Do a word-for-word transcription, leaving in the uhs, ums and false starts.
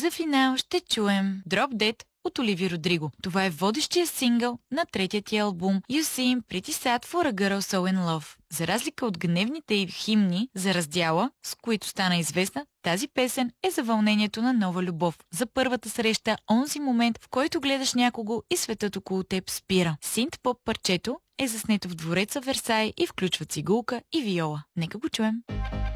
За финал ще чуем Drop Dead от Оливия Родриго. Това е водещия сингъл на третия ти албум You Seem Pretty Sad for a Girl So In Love. За разлика от гневните й химни за раздяла, с които стана известна, тази песен е за вълнението на нова любов. За първата среща, онзи момент, в който гледаш някого и светът около теб спира. Синт-поп парчето е заснето в двореца Версай и включва цигулка и виола. Нека го чуем.